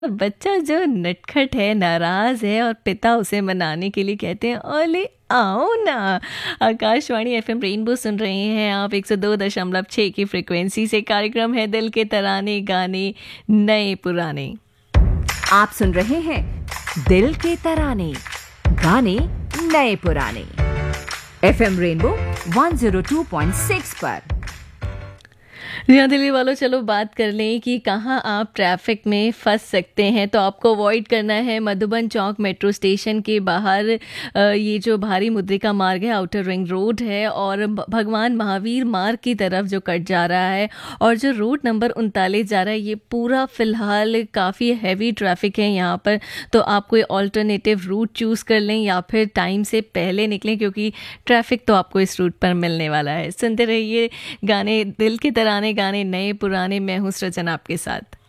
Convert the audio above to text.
और बच्चा जो नटखट है, नाराज है और पिता उसे मनाने के लिए कहते हैं ओले आओ ना। आकाशवाणी एफएम रेनबो सुन रहे हैं आप 102.6 की फ्रिक्वेंसी से। कार्यक्रम है दिल के तराने गाने नए पुराने। आप सुन रहे हैं दिल के तराने गाने नए पुराने एफएम रेनबो 102.6 पर। नया दिल्ली वालों, चलो बात कर लें कि कहाँ आप ट्रैफिक में फंस सकते हैं। तो आपको अवॉइड करना है मधुबन चौक मेट्रो स्टेशन के बाहर ये जो भारी मुद्रिका मार्ग है, आउटर रिंग रोड है, और भगवान महावीर मार्ग की तरफ जो कट जा रहा है, और जो रोड नंबर 39 जा रहा है, ये पूरा फिलहाल काफ़ी हैवी ट्रैफिक है यहाँ पर। तो आप कोई ऑल्टरनेटिव रूट चूज़ कर लें या फिर टाइम से पहले निकलें, क्योंकि ट्रैफिक तो आपको इस रूट पर मिलने वाला है। सुनते रहिए गाने दिल के तराने गाने नए पुराने। मैं हूँ सृजन आपके साथ।